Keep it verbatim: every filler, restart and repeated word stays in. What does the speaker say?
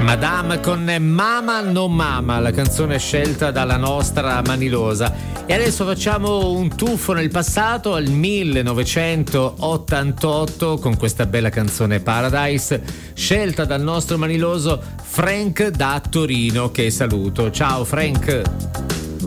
Madame con Mama no Mama, la canzone scelta dalla nostra Manilosa. E adesso facciamo un tuffo nel passato, al millenovecentottantotto, con questa bella canzone Paradise, scelta dal nostro Maniloso Frank da Torino, che saluto. Ciao Frank.